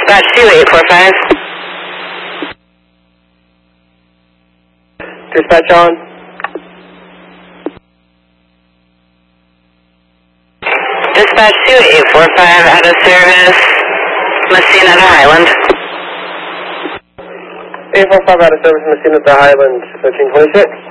Dispatch 2845. Dispatch on. Dispatch 2845 out of service, Messina to Highland. 845 out of service, Messina to Highland, 1326.